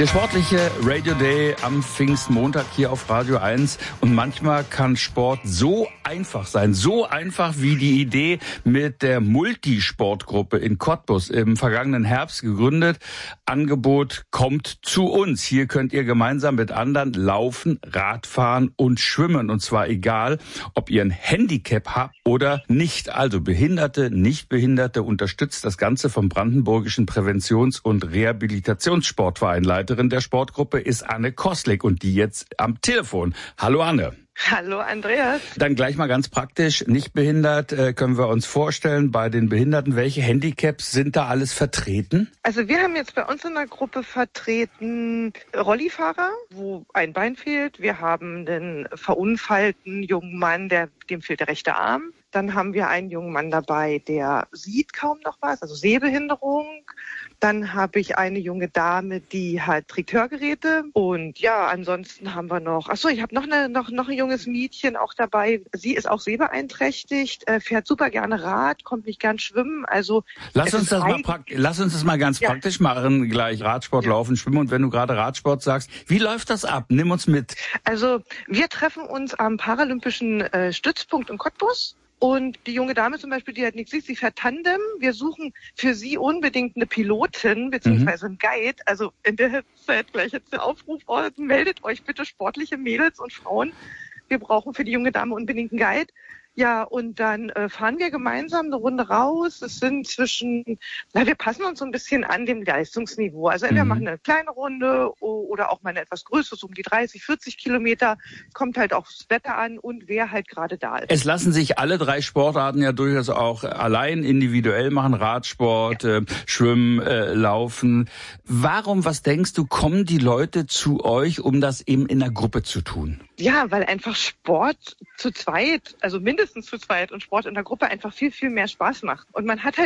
Der sportliche Radio Day am Pfingstmontag hier auf Radio 1. Und manchmal kann Sport so einfach sein. So einfach wie die Idee mit der Multisportgruppe in Cottbus im vergangenen Herbst gegründet. Angebot kommt zu uns. Hier könnt ihr gemeinsam mit anderen laufen, Radfahren und schwimmen. Und zwar egal, ob ihr ein Handicap habt oder nicht. Also Behinderte, Nichtbehinderte, unterstützt das Ganze vom Brandenburgischen Präventions- und Rehabilitationssportverein. Leiterin der Sportgruppe ist Anne Koslik und die jetzt am Telefon. Hallo Anne. Hallo Andreas. Dann gleich mal ganz praktisch, nicht behindert, können wir uns vorstellen, bei den Behinderten, welche Handicaps sind da alles vertreten? Also wir haben jetzt bei uns in der Gruppe vertreten Rollifahrer, wo ein Bein fehlt. Wir haben einen verunfallten jungen Mann, dem fehlt der rechte Arm. Dann haben wir einen jungen Mann dabei, der sieht kaum noch was, also Sehbehinderung. Dann habe ich eine junge Dame, die trägt Hörgeräte. Und ja, ansonsten haben wir noch, ich habe noch ein junges Mädchen auch dabei. Sie ist auch sehbeeinträchtigt, fährt super gerne Rad, kommt nicht gern schwimmen. Also Lass uns das mal ganz praktisch machen, gleich Radsport, Laufen, Schwimmen. Und wenn du gerade Radsport sagst, wie läuft das ab? Nimm uns mit. Also wir treffen uns am Paralympischen Stützpunkt in Cottbus. Und die junge Dame zum Beispiel, die halt nichts sieht, sie fährt Tandem. Wir suchen für sie unbedingt eine Pilotin beziehungsweise einen Guide. Also in der Zeit gleich jetzt der Aufruf, meldet euch bitte sportliche Mädels und Frauen. Wir brauchen für die junge Dame unbedingt einen Guide. Ja, und dann fahren wir gemeinsam eine Runde raus. Es sind wir passen uns so ein bisschen an dem Leistungsniveau. Also entweder machen eine kleine Runde oder auch mal eine etwas größere, so um die 30, 40 Kilometer. Kommt halt auch das Wetter an und wer halt gerade da ist. Es lassen sich alle 3 Sportarten ja durchaus auch allein individuell machen. Radsport, Schwimmen, Laufen. Warum, was denkst du, kommen die Leute zu euch, um das eben in der Gruppe zu tun? Ja, weil einfach Sport zu zweit, also mindestens zu zweit und Sport in der Gruppe einfach viel, viel mehr Spaß macht. Und man hat halt